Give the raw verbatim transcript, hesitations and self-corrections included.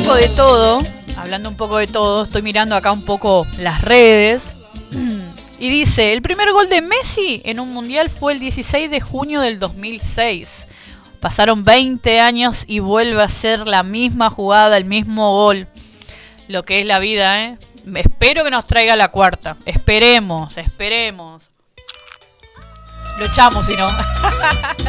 poco de todo, hablando un poco de todo, estoy mirando acá un poco las redes. Y dice, el primer gol de Messi en un mundial fue el dieciséis de junio del dos mil seis. Pasaron veinte años y vuelve a ser la misma jugada, el mismo gol. Lo que es la vida, ¿eh? Espero que nos traiga la cuarta. Esperemos, esperemos. Lo echamos si no.